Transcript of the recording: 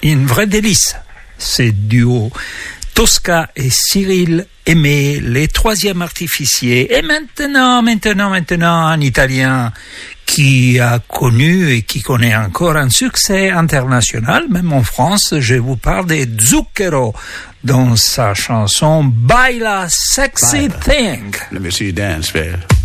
une vraie délice. C'est duo Tosca et Cyril Aimé, les troisièmes artificiers. Et maintenant, un Italien qui a connu et qui connaît encore un succès international, même en France. Je vous parle de Zucchero dans sa chanson Baila Sexy Thing. Let me see you dance, man.